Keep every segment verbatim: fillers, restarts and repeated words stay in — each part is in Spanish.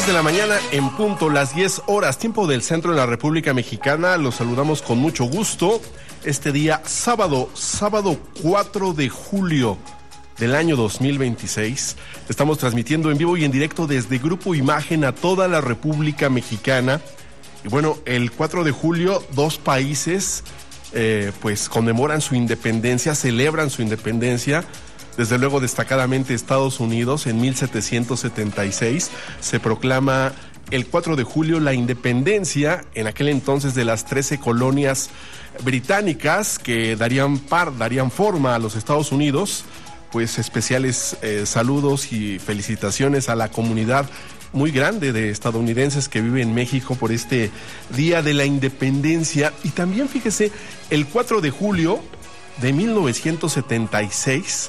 diez de la mañana en punto, las diez horas, tiempo del centro en la República Mexicana. Los saludamos con mucho gusto este día sábado, sábado cuatro de julio del año dos mil veintiséis. Estamos transmitiendo en vivo y en directo desde Grupo Imagen a toda la República Mexicana. Y bueno, el cuatro de julio, dos países eh, pues conmemoran su independencia, celebran su independencia. Desde luego, destacadamente Estados Unidos, en mil setecientos setenta y seis se proclama el cuatro de julio la independencia, en aquel entonces, de las trece colonias británicas que darían par, darían forma a los Estados Unidos. Pues especiales eh, saludos y felicitaciones a la comunidad muy grande de estadounidenses que vive en México por este Día de la Independencia. Y también, fíjese, el cuatro de julio de mil novecientos setenta y seis,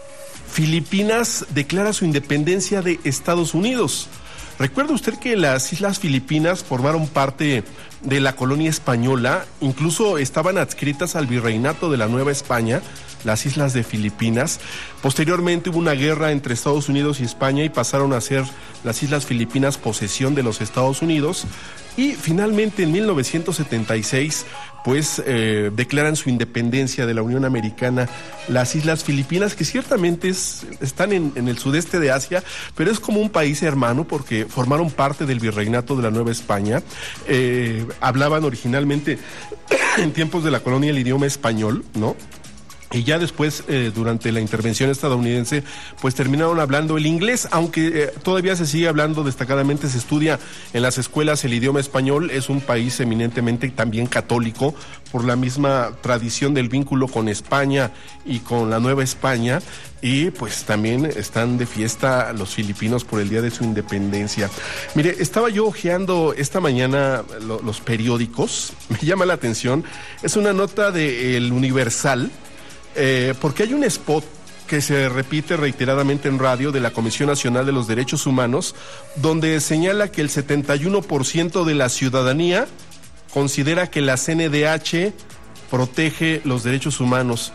Filipinas declara su independencia de Estados Unidos. ¿Recuerda usted que las Islas Filipinas formaron parte de la colonia española? Incluso estaban adscritas al virreinato de la Nueva España, las Islas de Filipinas. Posteriormente hubo una guerra entre Estados Unidos y España y pasaron a ser las Islas Filipinas posesión de los Estados Unidos. Y finalmente, en mil novecientos setenta y seis, pues eh, declaran su independencia de la Unión Americana las Islas Filipinas, que ciertamente es, están en, en el sudeste de Asia, pero es como un país hermano porque formaron parte del virreinato de la Nueva España. Eh, hablaban originalmente, en tiempos de la colonia, el idioma español, ¿no? Y ya después, eh, durante la intervención estadounidense, pues terminaron hablando el inglés, aunque eh, todavía se sigue hablando destacadamente, se estudia en las escuelas el idioma español. Es un país eminentemente también católico, por la misma tradición del vínculo con España y con la Nueva España. Y pues también están de fiesta los filipinos por el día de su independencia. Mire, estaba yo hojeando esta mañana lo, los periódicos, me llama la atención, es una nota de El Universal, Eh, porque hay un spot que se repite reiteradamente en radio de la Comisión Nacional de los Derechos Humanos, donde señala que el setenta y uno por ciento de la ciudadanía considera que la C N D H protege los derechos humanos.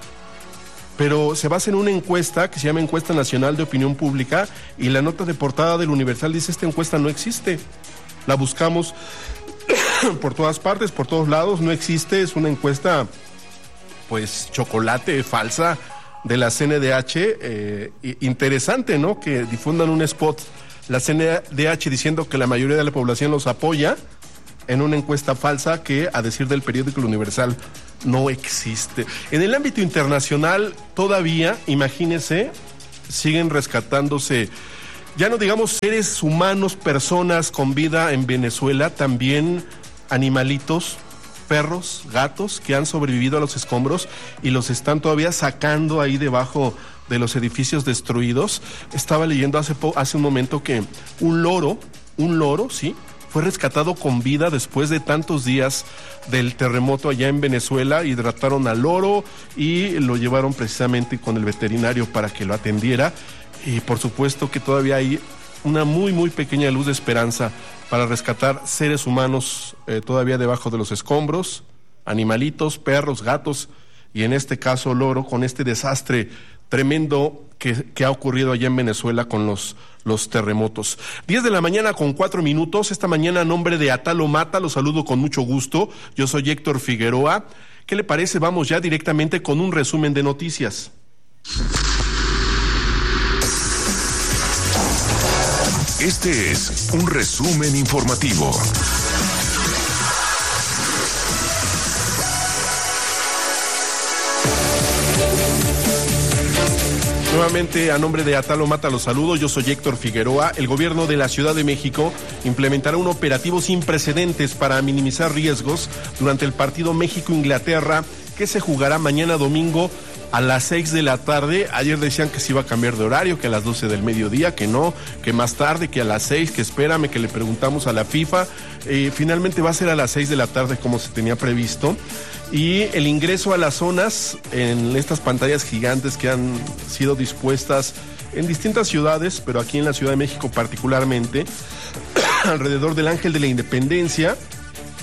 Pero se basa en una encuesta que se llama Encuesta Nacional de Opinión Pública, y la nota de portada del Universal dice: esta encuesta no existe. La buscamos por todas partes, por todos lados, no existe. Es una encuesta pues chocolate, falsa, de la C N D H. Eh, interesante, ¿no?, que difundan un spot, la C N D H, diciendo que la mayoría de la población los apoya, en una encuesta falsa que, a decir del periódico El Universal, no existe. En el ámbito internacional, todavía, imagínense, siguen rescatándose, ya no digamos seres humanos, personas con vida en Venezuela, también animalitos, perros, gatos que han sobrevivido a los escombros y los están todavía sacando ahí debajo de los edificios destruidos. Estaba leyendo hace, po- hace un momento que un loro, un loro, sí, fue rescatado con vida después de tantos días del terremoto allá en Venezuela. Hidrataron al loro y lo llevaron precisamente con el veterinario para que lo atendiera. Y por supuesto que todavía hay una muy, muy pequeña luz de esperanza para rescatar seres humanos eh, todavía debajo de los escombros, animalitos, perros, gatos, y en este caso loro, con este desastre tremendo que, que ha ocurrido allá en Venezuela con los, los terremotos. diez de la mañana con cuatro minutos, esta mañana, a nombre de Atalo Mata, los saludo con mucho gusto. Yo soy Héctor Figueroa. ¿Qué le parece? Vamos ya directamente con un resumen de noticias. Este es un resumen informativo. Nuevamente, a nombre de Atalo Mata, los saludo. Yo soy Héctor Figueroa. El gobierno de la Ciudad de México implementará un operativo sin precedentes para minimizar riesgos durante el partido México-Inglaterra, que se jugará mañana domingo a las seis de la tarde. Ayer decían que se iba a cambiar de horario, que a las doce del mediodía, que no, que más tarde, que a las seis, que espérame, que le preguntamos a la FIFA. Eh, finalmente va a ser a las seis de la tarde como se tenía previsto. Y el ingreso a las zonas en estas pantallas gigantes que han sido dispuestas en distintas ciudades, pero aquí en la Ciudad de México particularmente, alrededor del Ángel de la Independencia,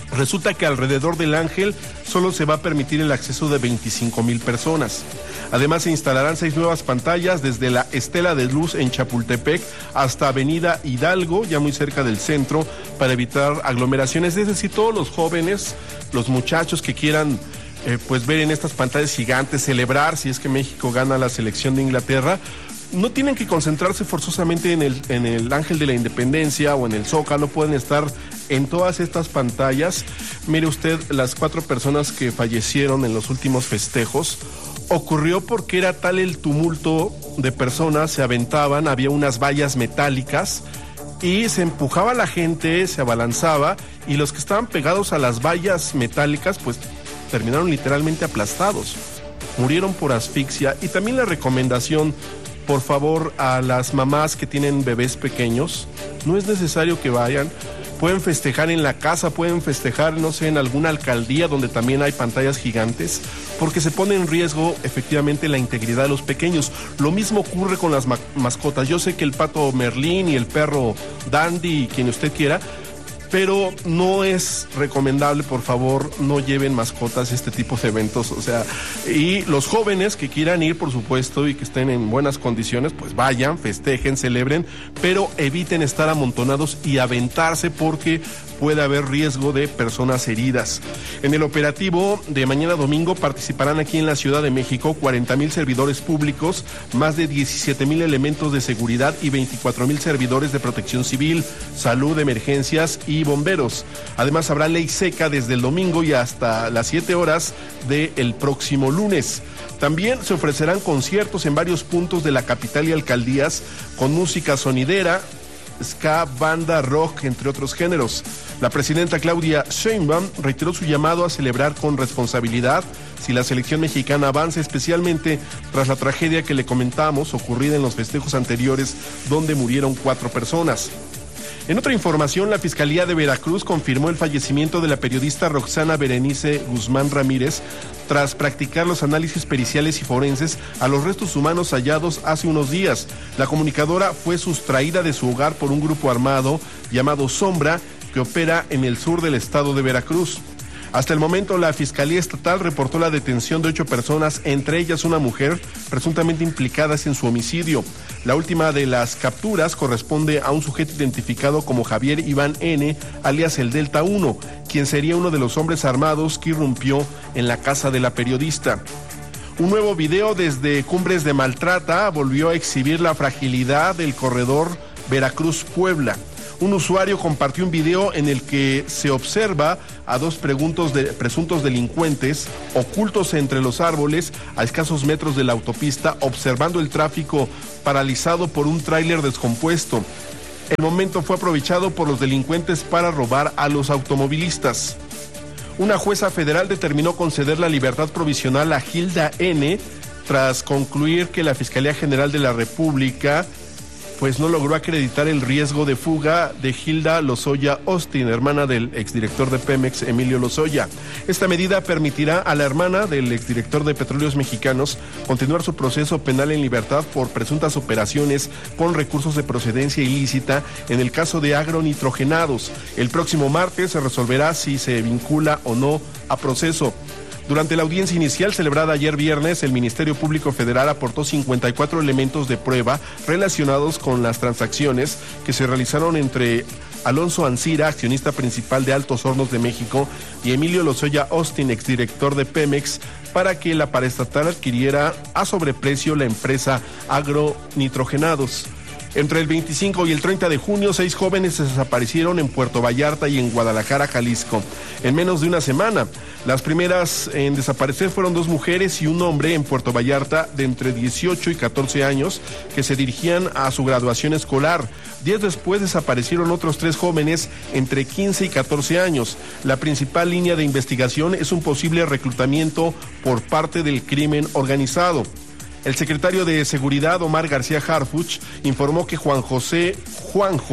Resulta que alrededor del Ángel solo se va a permitir el acceso de veinticinco mil personas. Además, se instalarán seis nuevas pantallas desde la Estela de Luz en Chapultepec hasta Avenida Hidalgo, ya muy cerca del centro, para evitar aglomeraciones. Es decir, todos los jóvenes, los muchachos que quieran eh, pues ver en estas pantallas gigantes, celebrar si es que México gana la selección de Inglaterra, no tienen que concentrarse forzosamente en el, en el Ángel de la Independencia o en el Zócalo, pueden estar en todas estas pantallas. Mire usted, las cuatro personas que fallecieron en los últimos festejos, ocurrió porque era tal el tumulto de personas, se aventaban, había unas vallas metálicas y se empujaba la gente, se abalanzaba, y los que estaban pegados a las vallas metálicas pues terminaron literalmente aplastados, murieron por asfixia. Y también la recomendación, por favor, a las mamás que tienen bebés pequeños, no es necesario que vayan. Pueden festejar en la casa, pueden festejar, no sé, en alguna alcaldía donde también hay pantallas gigantes, porque se pone en riesgo efectivamente la integridad de los pequeños. Lo mismo ocurre con las ma- mascotas. Yo sé que el pato Merlín y el perro Dandy, quien usted quiera, pero no es recomendable, por favor, no lleven mascotas a este tipo de eventos. O sea, y los jóvenes que quieran ir, por supuesto, y que estén en buenas condiciones, pues vayan, festejen, celebren, pero eviten estar amontonados y aventarse, porque puede haber riesgo de personas heridas. En el operativo de mañana domingo participarán aquí en la Ciudad de México cuarenta mil servidores públicos, más de diecisiete mil elementos de seguridad y veinticuatro mil servidores de protección civil, salud, emergencias y bomberos. Además, habrá ley seca desde el domingo y hasta las siete horas del próximo lunes. También se ofrecerán conciertos en varios puntos de la capital y alcaldías con música sonidera, ska, banda, rock, entre otros géneros. La presidenta Claudia Sheinbaum reiteró su llamado a celebrar con responsabilidad si la selección mexicana avanza, especialmente tras la tragedia que le comentamos ocurrida en los festejos anteriores, donde murieron cuatro personas. En otra información, la Fiscalía de Veracruz confirmó el fallecimiento de la periodista Roxana Berenice Guzmán Ramírez tras practicar los análisis periciales y forenses a los restos humanos hallados hace unos días. La comunicadora fue sustraída de su hogar por un grupo armado llamado Sombra, que opera en el sur del estado de Veracruz. Hasta el momento, la Fiscalía Estatal reportó la detención de ocho personas, entre ellas una mujer, presuntamente implicadas en su homicidio. La última de las capturas corresponde a un sujeto identificado como Javier Iván N., alias el Delta uno, quien sería uno de los hombres armados que irrumpió en la casa de la periodista. Un nuevo video desde Cumbres de Maltrata volvió a exhibir la fragilidad del corredor Veracruz-Puebla. Un usuario compartió un video en el que se observa a dos presuntos, de, presuntos delincuentes ocultos entre los árboles a escasos metros de la autopista, observando el tráfico paralizado por un tráiler descompuesto. El momento fue aprovechado por los delincuentes para robar a los automovilistas. Una jueza federal determinó conceder la libertad provisional a Hilda N. tras concluir que la Fiscalía General de la República pues no logró acreditar el riesgo de fuga de Hilda Lozoya Austin, hermana del exdirector de Pemex, Emilio Lozoya. Esta medida permitirá a la hermana del exdirector de Petróleos Mexicanos continuar su proceso penal en libertad por presuntas operaciones con recursos de procedencia ilícita en el caso de agronitrogenados. El próximo martes se resolverá si se vincula o no a proceso. Durante la audiencia inicial celebrada ayer viernes, el Ministerio Público Federal aportó cincuenta y cuatro elementos de prueba relacionados con las transacciones que se realizaron entre Alonso Ancira, accionista principal de Altos Hornos de México, y Emilio Lozoya Austin, exdirector de Pemex, para que la paraestatal adquiriera a sobreprecio la empresa Agronitrogenados. Entre el veinticinco y el treinta de junio, seis jóvenes se desaparecieron en Puerto Vallarta y en Guadalajara, Jalisco, en menos de una semana. Las primeras en desaparecer fueron dos mujeres y un hombre en Puerto Vallarta de entre dieciocho y catorce años que se dirigían a su graduación escolar. Días después desaparecieron otros tres jóvenes entre quince y catorce años. La principal línea de investigación es un posible reclutamiento por parte del crimen organizado. El secretario de Seguridad, Omar García Harfuch, informó que Juan José Juanjo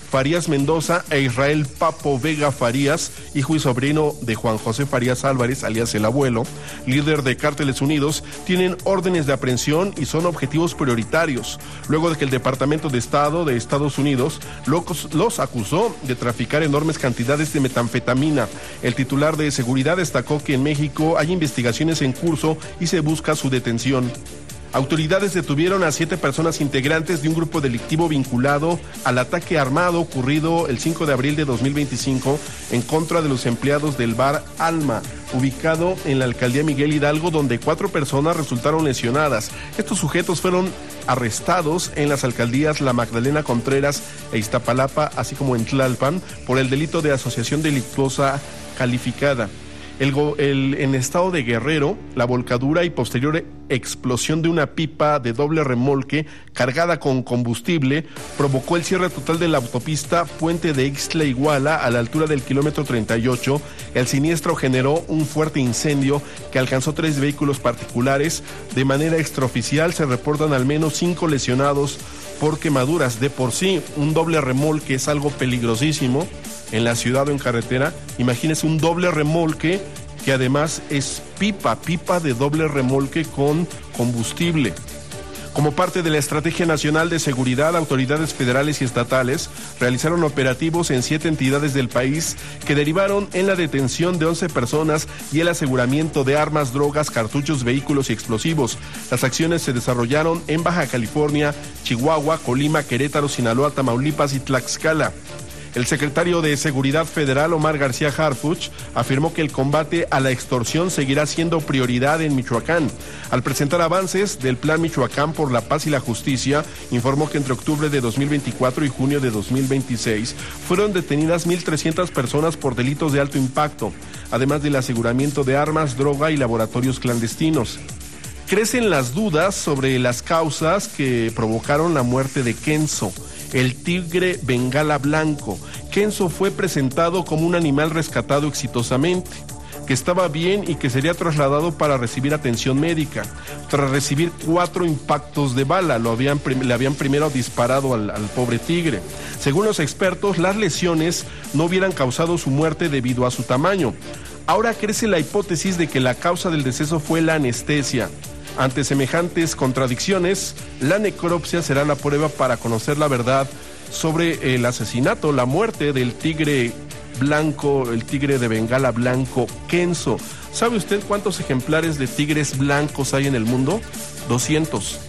Farías Mendoza e Israel Papo Vega Farías, hijo y sobrino de Juan José Farías Álvarez, alias el abuelo, líder de Cárteles Unidos, tienen órdenes de aprehensión y son objetivos prioritarios, luego de que el Departamento de Estado de Estados Unidos los, los acusó de traficar enormes cantidades de metanfetamina. El titular de Seguridad destacó que en México hay investigaciones en curso y se busca su detención. Autoridades detuvieron a siete personas integrantes de un grupo delictivo vinculado al ataque armado ocurrido el cinco de abril de dos mil veinticinco en contra de los empleados del bar Alma, ubicado en la alcaldía Miguel Hidalgo, donde cuatro personas resultaron lesionadas. Estos sujetos fueron arrestados en las alcaldías La Magdalena Contreras e Iztapalapa, así como en Tlalpan, por el delito de asociación delictuosa calificada. El, el, en estado de Guerrero, la volcadura y posterior explosión de una pipa de doble remolque cargada con combustible provocó el cierre total de la autopista Puente de Ixtla-Iguala a la altura del kilómetro treinta y ocho. El siniestro generó un fuerte incendio que alcanzó tres vehículos particulares. De manera extraoficial se reportan al menos cinco lesionados por quemaduras. De por sí, un doble remolque es algo peligrosísimo en la ciudad o en carretera. Imagínese un doble remolque que además es pipa, pipa de doble remolque con combustible. Como parte de la Estrategia Nacional de Seguridad, autoridades federales y estatales realizaron operativos en siete entidades del país que derivaron en la detención de once personas y el aseguramiento de armas, drogas, cartuchos, vehículos y explosivos. Las acciones se desarrollaron en Baja California, Chihuahua, Colima, Querétaro, Sinaloa, Tamaulipas y Tlaxcala. El secretario de Seguridad Federal, Omar García Harfuch, afirmó que el combate a la extorsión seguirá siendo prioridad en Michoacán. Al presentar avances del Plan Michoacán por la Paz y la Justicia, informó que entre octubre de dos mil veinticuatro y junio de dos mil veintiséis fueron detenidas mil trescientas personas por delitos de alto impacto, además del aseguramiento de armas, droga y laboratorios clandestinos. Crecen las dudas sobre las causas que provocaron la muerte de Kenzo, el tigre bengala blanco. Kenzo fue presentado como un animal rescatado exitosamente, que estaba bien y que sería trasladado para recibir atención médica. Tras recibir cuatro impactos de bala, lo habían, le habían primero disparado al, al pobre tigre. Según los expertos, las lesiones no hubieran causado su muerte debido a su tamaño. Ahora crece la hipótesis de que la causa del deceso fue la anestesia. Ante semejantes contradicciones, la necropsia será la prueba para conocer la verdad sobre el asesinato, la muerte del tigre blanco, el tigre de Bengala blanco, Kenzo. ¿Sabe usted cuántos ejemplares de tigres blancos hay en el mundo? doscientos.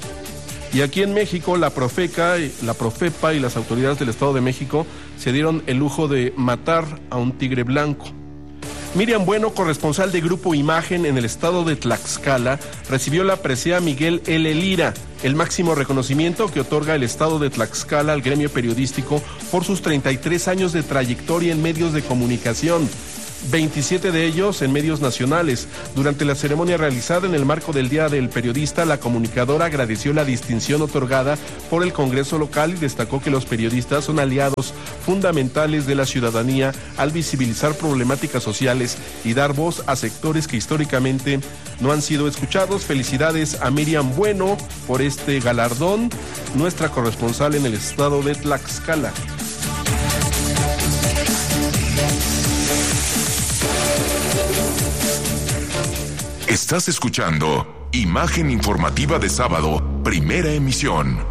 Y aquí en México, la Profeca, la Profepa y las autoridades del Estado de México se dieron el lujo de matar a un tigre blanco. Miriam Bueno, corresponsal de Grupo Imagen en el estado de Tlaxcala, recibió la presea Miguel L. Lira, el máximo reconocimiento que otorga el estado de Tlaxcala al gremio periodístico por sus treinta y tres años de trayectoria en medios de comunicación, veintisiete de ellos en medios nacionales. Durante la ceremonia realizada en el marco del Día del Periodista, la comunicadora agradeció la distinción otorgada por el Congreso local y destacó que los periodistas son aliados fundamentales de la ciudadanía al visibilizar problemáticas sociales y dar voz a sectores que históricamente no han sido escuchados. Felicidades a Miriam Bueno por este galardón, nuestra corresponsal en el estado de Tlaxcala. Estás escuchando Imagen Informativa de Sábado, primera emisión.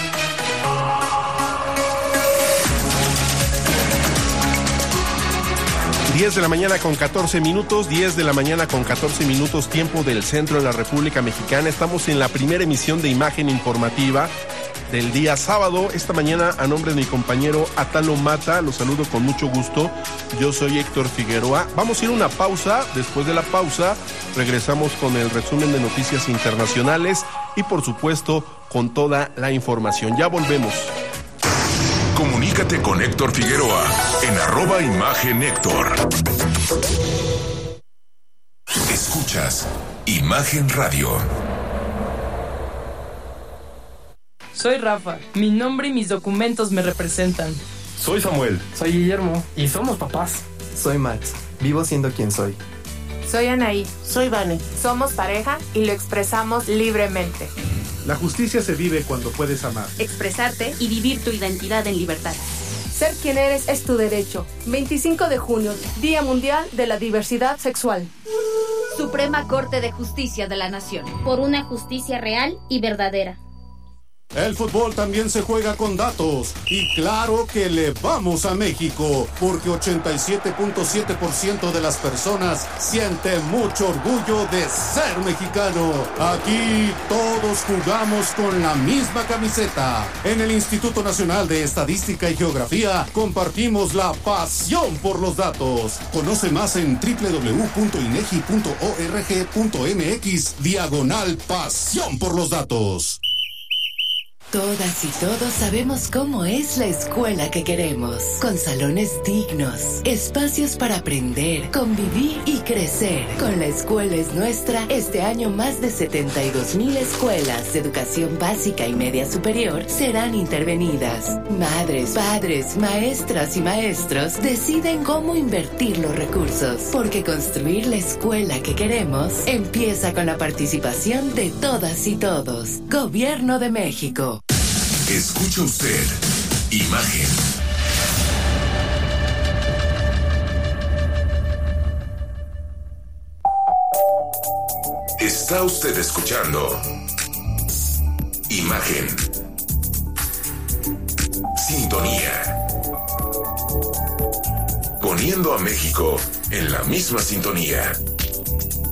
diez de la mañana con catorce minutos, diez de la mañana con catorce minutos, tiempo del centro de la República Mexicana. Estamos en la primera emisión de Imagen Informativa del día sábado. Esta mañana, a nombre de mi compañero Atalo Mata, los saludo con mucho gusto. Yo soy Héctor Figueroa. Vamos a ir a una pausa. Después de la pausa, regresamos con el resumen de noticias internacionales y, por supuesto, con toda la información. Ya volvemos. Comunícate con Héctor Figueroa en arroba Imagen Héctor. Escuchas Imagen Radio. Soy Rafa, mi nombre y mis documentos me representan. Soy Samuel. Soy Guillermo y somos papás. Soy Max, vivo siendo quien soy. Soy Anaí. Soy Vane. Somos pareja y lo expresamos libremente. La justicia se vive cuando puedes amar, expresarte y vivir tu identidad en libertad. Ser quien eres es tu derecho. veinticinco de junio, Día Mundial de la Diversidad Sexual. Suprema Corte de Justicia de la Nación. Por una justicia real y verdadera. El fútbol también se juega con datos. Y claro que le vamos a México, porque ochenta y siete punto siete por ciento de las personas siente mucho orgullo de ser mexicano. Aquí todos jugamos con la misma camiseta. En el Instituto Nacional de Estadística y Geografía compartimos la pasión por los datos. Conoce más en doble u doble u doble u punto inegi punto org punto mx diagonal pasión por los datos. Todas y todos sabemos cómo es la escuela que queremos, con salones dignos, espacios para aprender, convivir y crecer. Con La Escuela es Nuestra, este año más de setenta y dos mil escuelas de educación básica y media superior serán intervenidas. Madres, padres, maestras y maestros deciden cómo invertir los recursos, porque construir la escuela que queremos empieza con la participación de todas y todos. Gobierno de México. Escucha usted Imagen. Está usted escuchando Imagen. Sintonía. Poniendo a México en la misma sintonía.